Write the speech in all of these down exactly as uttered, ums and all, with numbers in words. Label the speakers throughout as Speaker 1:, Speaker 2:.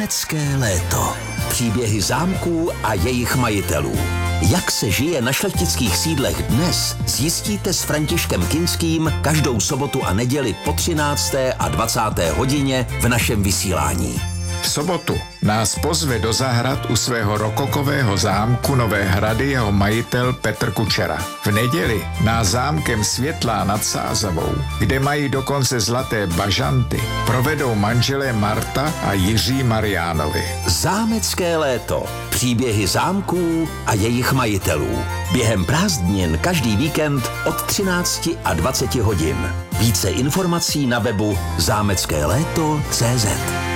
Speaker 1: Zámecké léto. Příběhy zámků a jejich majitelů. Jak se žije na šlechtických sídlech dnes, zjistíte s Františkem Kinským každou sobotu a neděli po třinácté a dvacáté hodině v našem vysílání.
Speaker 2: V sobotu nás pozve do zahrad u svého rokokového zámku Nové Hrady jeho majitel Petr Kučera. V neděli nás zámkem Světlá nad Sázavou, kde mají dokonce zlaté bažanty, provedou manželé Marta a Jiří Mariánovi.
Speaker 1: Zámecké léto. Příběhy zámků a jejich majitelů. Během prázdnin každý víkend od třinácti a dvaceti hodin. Více informací na webu zámecké léto tečka cé zet.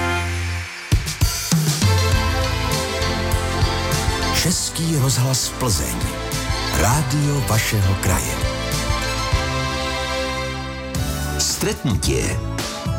Speaker 1: Český rozhlas Plzeň. Rádio vašeho kraje. Stretnutie.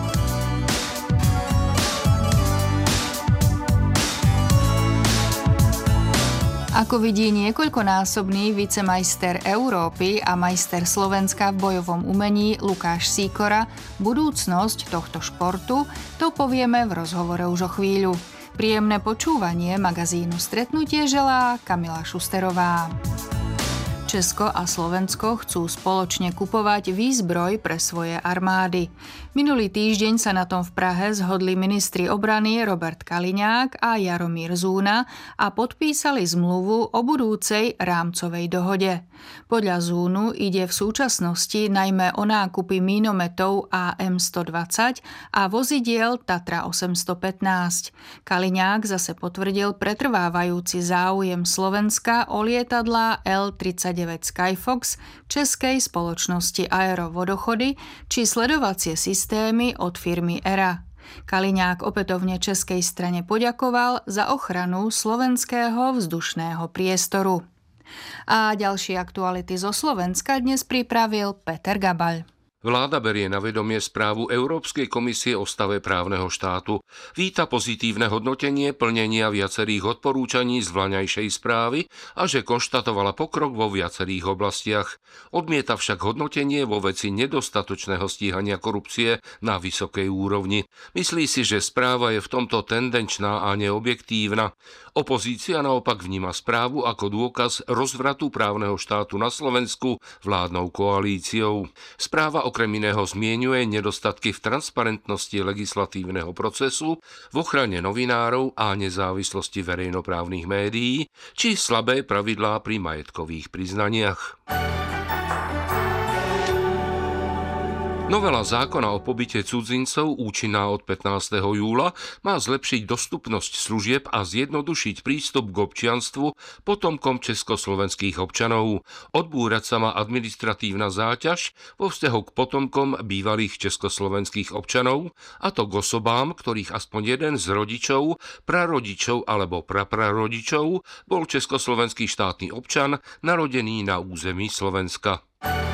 Speaker 3: Ako vidí niekoľkonásobný vicemajster Európy a majster Slovenska v bojovom umení Lukáš Sýkora budúcnosť tohto športu, to povieme v rozhovore už o chvíľu. Príjemné počúvanie magazínu Stretnutie želá Kamila Šusterová. Česko a Slovensko chcú spoločne kupovať výzbroj pre svoje armády. Minulý týždeň sa na tom v Prahe zhodli ministri obrany Robert Kaliňák a Jaromír Zúna a podpísali zmluvu o budúcej rámcovej dohode. Podľa Zúnu ide v súčasnosti najmä o nákupy mínometov á em stodvadsať a vozidiel Tatra osemstopätnásť. Kaliňák zase potvrdil pretrvávajúci záujem Slovenska o lietadlá el tridsaťdeväť Skyfox českej spoločnosti Aero Vodochody či sledovacie systémy od firmy é er á. Kaliňák opätovne českej strane poďakoval za ochranu slovenského vzdušného priestoru. A ďalšie aktuality zo Slovenska dnes pripravil Peter Gabaľ.
Speaker 4: Vláda berie na vedomie správu Európskej komisie o stave právneho štátu. Víta pozitívne hodnotenie plnenia viacerých odporúčaní z vlaňajšej správy a že konštatovala pokrok vo viacerých oblastiach. Odmieta však hodnotenie vo veci nedostatočného stíhania korupcie na vysokej úrovni. Myslí si, že správa je v tomto tendenčná a neobjektívna. Opozícia naopak vníma správu ako dôkaz rozvratu právneho štátu na Slovensku vládnou koalíciou. Správa okrem iného zmieňuje nedostatky v transparentnosti legislatívneho procesu, v ochrane novinárov a nezávislosti verejnoprávnych médií, či slabé pravidlá pri majetkových priznaniach. Novela zákona o pobyte cudzincov, účinná od pätnásteho júla, má zlepšiť dostupnosť služieb a zjednodušiť prístup k občianstvu potomkom československých občanov. Odbúrať sa má administratívna záťaž vo vzťahu k potomkom bývalých československých občanov, a to k osobám, ktorých aspoň jeden z rodičov, prarodičov alebo praprarodičov bol československý štátny občan narodený na území Slovenska.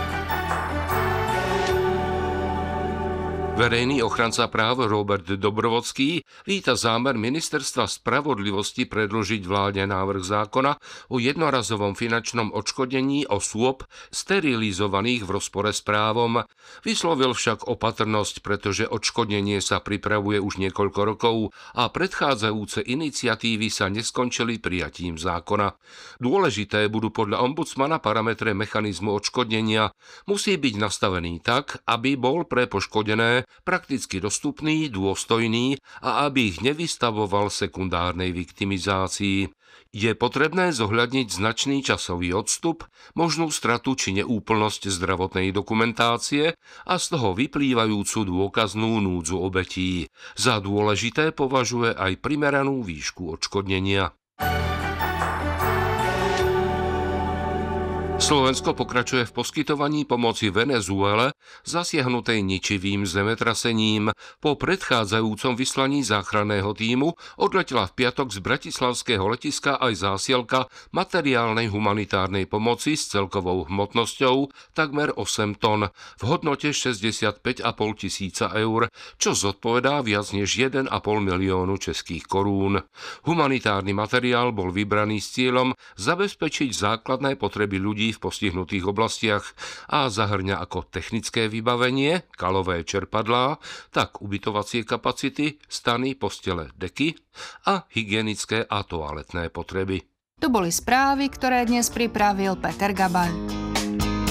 Speaker 4: Verejný ochranca práv Robert Dobrovodský víta zámer Ministerstva spravodlivosti predložiť vláde návrh zákona o jednorazovom finančnom odškodnení osôb sterilizovaných v rozpore s právom. Vyslovil však opatrnosť, pretože odškodnenie sa pripravuje už niekoľko rokov a predchádzajúce iniciatívy sa neskončili prijatím zákona. Dôležité budú podľa ombudsmana parametre mechanizmu odškodnenia. Musí byť nastavený tak, aby bol pre poškodené prakticky dostupný, dôstojný a aby ich nevystavoval sekundárnej viktimizácii. Je potrebné zohľadniť značný časový odstup, možnú stratu či neúplnosť zdravotnej dokumentácie a z toho vyplývajúcu dôkaznú núdzu obetí. Za dôležité považuje aj primeranú výšku odškodnenia. Slovensko pokračuje v poskytovaní pomoci Venezuele zasiahnutej ničivým zemetrasením. Po predchádzajúcom vyslaní záchranného tímu odletela v piatok z bratislavského letiska aj zásielka materiálnej humanitárnej pomoci s celkovou hmotnosťou takmer osem ton v hodnote šesťdesiatpäť a pol tisíca eur, čo zodpovedá viac než jeden a pol miliónu českých korún. Humanitárny materiál bol vybraný s cieľom zabezpečiť základné potreby ľudí v postihnutých oblastiach a zahrňa ako technické technické vybavenie, kalové čerpadlá, tak ubytovacie kapacity, stany, postele, deky a hygienické a toaletné potreby.
Speaker 3: To boli správy, ktoré dnes pripravil Peter Gabaj.